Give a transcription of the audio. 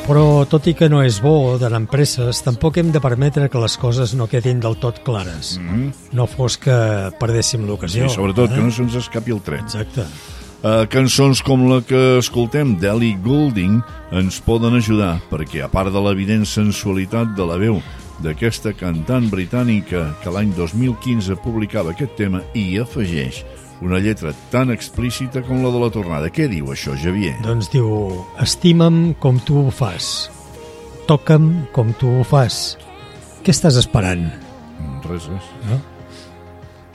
Però, tot i que no és bo d'anar amb presses, tampoc hem de permetre que les coses no quedin del tot clares. No fos que perdéssim l'ocasió. Sí, sobretot que no se'ns escapi el tren. Exacte. Cançons com la que escoltem d'Ellie Goulding ens poden ajudar, perquè a part de l'evident sensualitat de la veu d'aquesta cantant britànica que l'any 2015 publicava aquest tema, i afegeix una lletra tan explícita com la de la tornada. Què diu això, Xavier? Doncs diu: estima'm com tu ho fas, toca'm com tu ho fas. Què estàs esperant? Res. No?